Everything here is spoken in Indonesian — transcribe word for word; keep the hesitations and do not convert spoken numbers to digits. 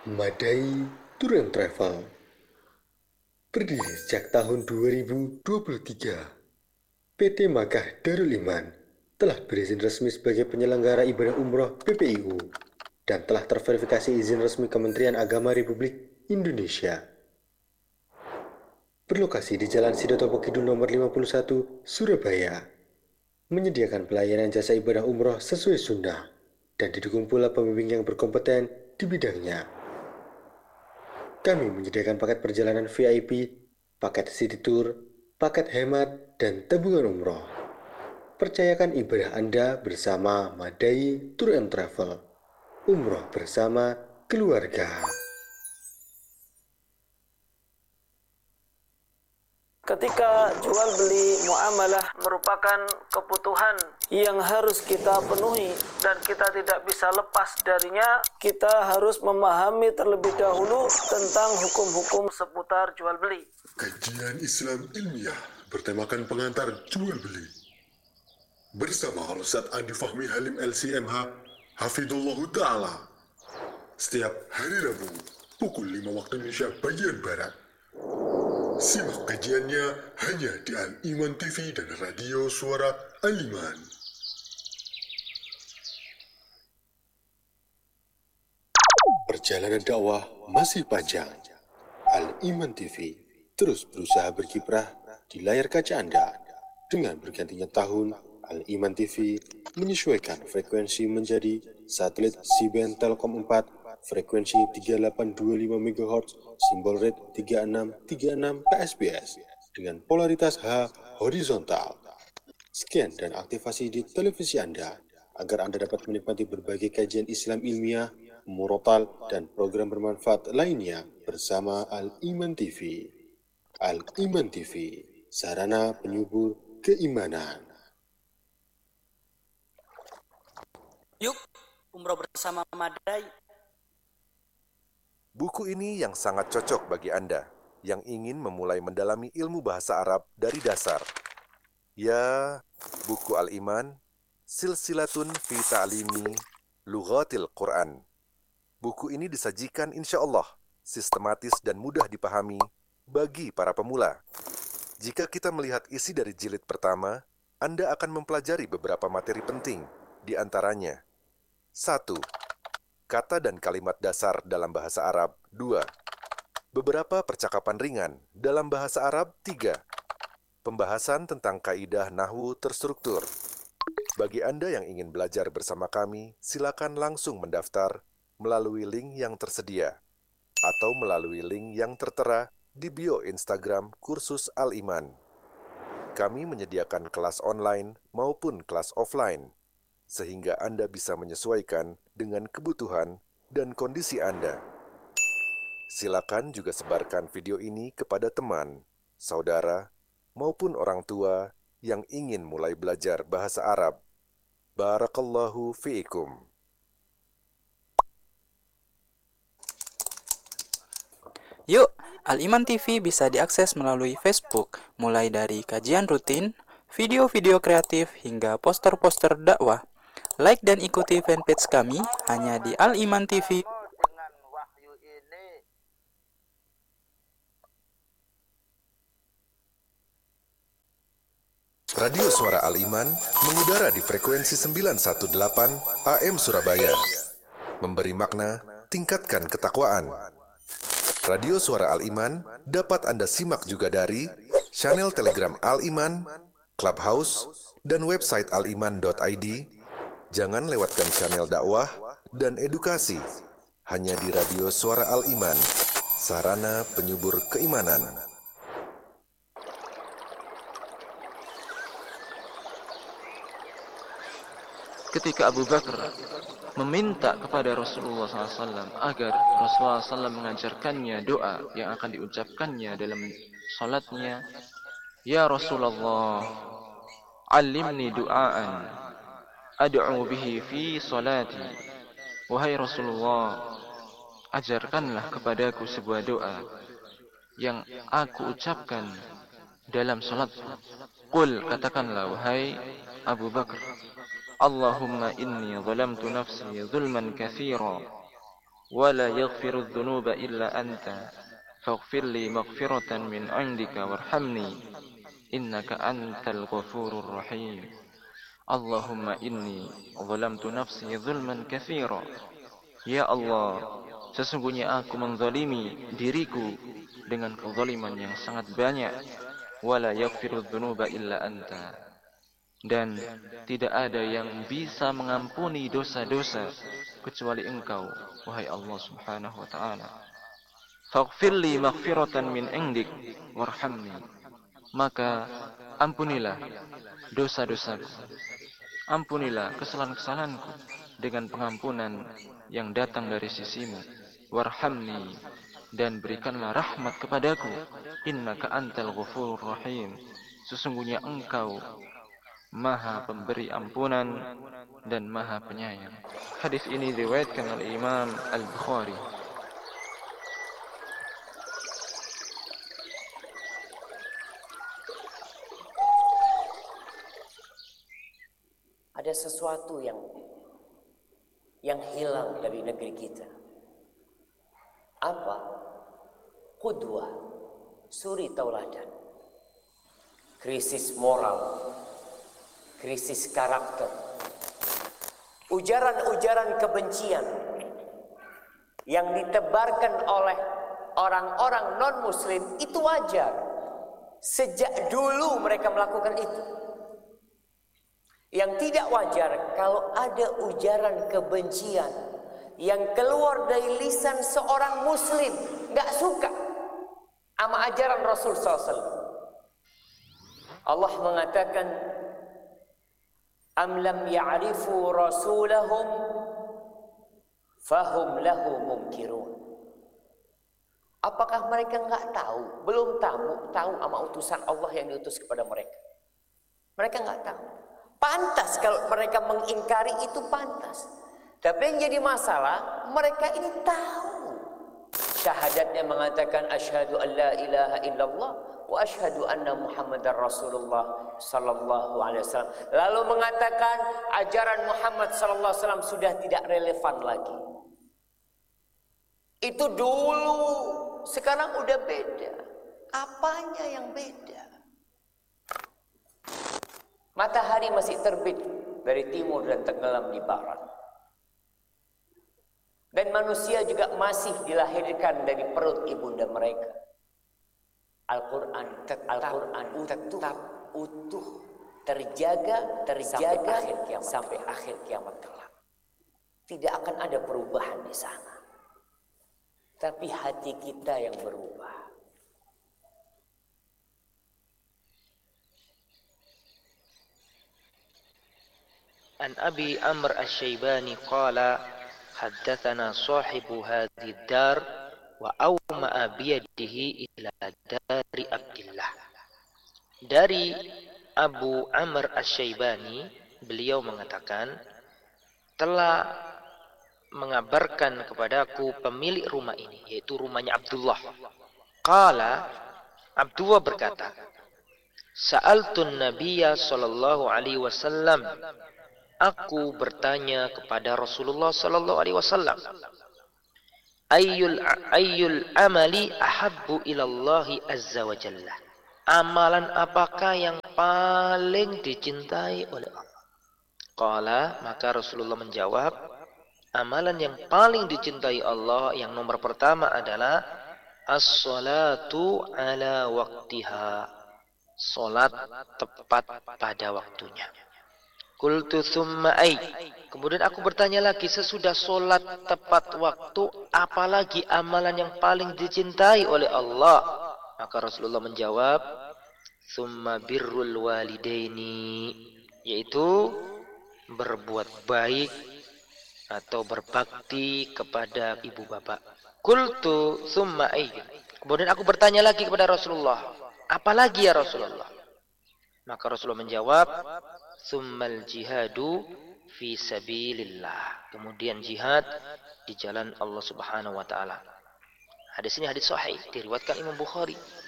Madai Tour and Travel berdiri sejak tahun dua ribu dua puluh tiga. P T Makkah Darul Iman telah berizin resmi sebagai penyelenggara ibadah umroh P P I U dan telah terverifikasi izin resmi Kementerian Agama Republik Indonesia. Berlokasi di Jalan Sidotopo Kidul nomor lima puluh satu, Surabaya, menyediakan pelayanan jasa ibadah umroh sesuai sunnah dan didukung pula pembimbing yang berkompeten di bidangnya. Kami menyediakan paket perjalanan V I P, paket city tour, paket hemat, dan tabungan umroh. Percayakan ibadah Anda bersama Madai Tour and Travel. Umroh bersama keluarga. Ketika jual beli muamalah merupakan kebutuhan yang harus kita penuhi dan kita tidak bisa lepas darinya, kita harus memahami terlebih dahulu tentang hukum-hukum seputar jual beli. Kajian Islam ilmiah bertemakan pengantar jual beli. Bersama Ustaz Andi Fahmi Halim L C M H, Hafidhullah Ta'ala. Setiap hari Rabu, pukul lima waktu Indonesia bagian Barat. Simak kajiannya hanya di Al-Iman T V dan Radio Suara Al-Iman. Perjalanan dakwah masih panjang. Al-Iman T V terus berusaha berkiprah di layar kaca Anda. Dengan bergantinya tahun, Al-Iman T V menyesuaikan frekuensi menjadi satelit C-band Telkom empat, frekuensi tiga delapan dua lima megahertz, simbol rate tiga enam tiga enam K S B S, dengan polaritas H horizontal. Scan dan aktivasi di televisi Anda, agar Anda dapat menikmati berbagai kajian Islam ilmiah, murotal, dan program bermanfaat lainnya bersama Al-Iman T V. Al-Iman T V, sarana penyubur keimanan. Yuk, umroh bersama Madai. Buku ini yang sangat cocok bagi Anda yang ingin memulai mendalami ilmu bahasa Arab dari dasar. Ya, buku Al-Iman, Silsilatun fi Ta'limi Lughatil Quran. Buku ini disajikan insya Allah sistematis dan mudah dipahami bagi para pemula. Jika kita melihat isi dari jilid pertama, Anda akan mempelajari beberapa materi penting, di antaranya satu. Kata dan kalimat dasar dalam bahasa Arab. Dua. Beberapa percakapan ringan dalam bahasa Arab. Tiga. Pembahasan tentang kaidah nahwu terstruktur. Bagi Anda yang ingin belajar bersama kami, silakan langsung mendaftar melalui link yang tersedia atau melalui link yang tertera di bio Instagram Kursus Al-Iman. Kami menyediakan kelas online maupun kelas offline, sehingga Anda bisa menyesuaikan dengan kebutuhan dan kondisi Anda. Silakan juga sebarkan video ini kepada teman, saudara, maupun orang tua yang ingin mulai belajar bahasa Arab. Barakallahu fiikum. Yuk, Al-Iman T V bisa diakses melalui Facebook, mulai dari kajian rutin, video-video kreatif, hingga poster-poster dakwah. Like dan ikuti fanpage kami hanya di Al-Iman T V. Dengan wahyu ini, Radio Suara Al-Iman mengudara di frekuensi sembilan satu delapan A M Surabaya. Memberi makna, tingkatkan ketakwaan. Radio Suara Al-Iman dapat Anda simak juga dari channel Telegram Al-Iman, Clubhouse, dan website aliman dot i d. Jangan lewatkan channel dakwah dan edukasi hanya di Radio Suara Al-Iman, sarana penyubur keimanan. Ketika Abu Bakar meminta kepada Rasulullah shallallahu alaihi wasallam agar Rasulullah shallallahu alaihi wasallam mengajarkannya doa yang akan diucapkannya dalam salatnya, "Ya Rasulullah, alimni du'aan ad'u bihi fi salati." Wahai Rasulullah, ajarkanlah kepadaku sebuah doa yang aku ucapkan dalam salatku. Qul, katakanlah wahai Abu Bakar, Allahumma inni zalamtu nafsi zulman katsira ولا يغفر الذنوب إلا أنت فاغفر لي مغفرة من عندك وارحمني إنك أنت الغفور الرحيم اللهم إني ظلمت نفسي ظلما كثيرا Ya Allah, sesungguhnya aku menzalimi diriku dengan kezaliman yang sangat banyak. Wala yaghfiru dzunuba illa anta. Dan tidak ada yang bisa mengampuni dosa-dosa kecuali Engkau, wahai Allah Subhanahu wa taala. Faghfirli maghfiratan min indik warhamni. Maka ampunilah dosa-dosaku. Ampunilah kesalahan-kesalahanku dengan pengampunan yang datang dari sisimu. Warhamni, dan berikanlah rahmat kepadaku. Innaka antal ghafurur rahim. Sesungguhnya engkau maha pemberi ampunan dan maha penyayang. Hadis ini diriwayatkan oleh Imam Al-Bukhari. Ada sesuatu yang yang hilang dari negeri kita. Apa? Qudwah, suri tauladan. Krisis moral, krisis karakter, ujaran-ujaran kebencian yang ditebarkan oleh orang-orang non-muslim itu wajar. Sejak dulu mereka melakukan itu. Yang tidak wajar kalau ada ujaran kebencian yang keluar dari lisan seorang muslim, nggak suka sama ajaran Rasul sallallahu alaihi wasallam. Allah mengatakan, Am lam ya'rifu rasulahum fahum lahu munkirun. Apakah mereka nggak tahu, belum tahu tahu sama utusan Allah yang diutus kepada mereka? Mereka nggak tahu. Pantas kalau mereka mengingkari itu pantas. Tapi yang jadi masalah, mereka ini tahu. Syahadatnya mengatakan asyhadu an la ilaha illallah wa asyhadu anna Muhammadar Rasulullah sallallahu alaihi wasallam. Lalu mengatakan ajaran Muhammad sallallahu alaihi wasallam sudah tidak relevan lagi. Itu dulu, sekarang udah beda. Apanya yang beda? Matahari masih terbit dari timur dan tenggelam di barat. Dan manusia juga masih dilahirkan dari perut ibunda mereka. Al-Quran tetap, Al-Quran tetap utuh, terjaga, terjaga sampai akhir kiamat, sampai akhir kiamat kelak. Tidak akan ada perubahan di sana. Tapi hati kita yang berubah. An Abi Amr Asy-Syaibani qala haddatsana sahibu hadhihi ad-dar wa awma'a biyadihi ila dari Abdillah. Dari Abu Amr Asy-Syaibani, beliau mengatakan telah mengabarkan kepadaku pemilik rumah ini, yaitu rumahnya Abdullah. Qala, Abdullah berkata, Sa'altun Nabiyya sallallahu alaihi wasallam. Aku bertanya kepada Rasulullah sallallahu alaihi wasallam, Ayyul ayyul amali ahabbu ilallahi azza wa jalla. Amalan apakah yang paling dicintai oleh Allah? Qala, maka Rasulullah menjawab, amalan yang paling dicintai Allah yang nomor pertama adalah as-salatu ala waktiha. Salat tepat pada waktunya. Qultu thumma ay. Kemudian aku bertanya lagi, sesudah solat tepat waktu, apalagi amalan yang paling dicintai oleh Allah? Maka Rasulullah menjawab, thumma birrul walidaini, yaitu berbuat baik atau berbakti kepada ibu bapak. Qultu thumma ay. Kemudian aku bertanya lagi kepada Rasulullah, apalagi ya Rasulullah? Maka Rasulullah menjawab, tsummal jihadu fi sabilillah. Kemudian jihad di jalan Allah Subhanahu wa taala. Hadis ini hadis sahih, diriwayatkan Imam Bukhari.